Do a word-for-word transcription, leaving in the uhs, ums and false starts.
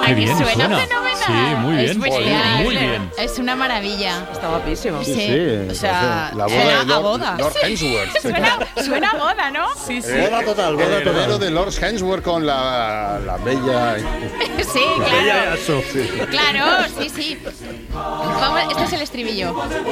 Qué bien suena, suena. fenomenal. Sí, muy bien. Es bestial. Oye, muy bien. Es una maravilla. Está guapísimo. Sí. Sí, O sea, la boda suena de a Lord, boda. Lord Hemsworth. Suena, suena a boda, ¿no? Sí, sí. Eh, Boda total, el boda heredero total. de Lord Hemsworth con la, la bella. Sí, claro. Eso. Claro, sí, sí. Vamos, este es el estribillo.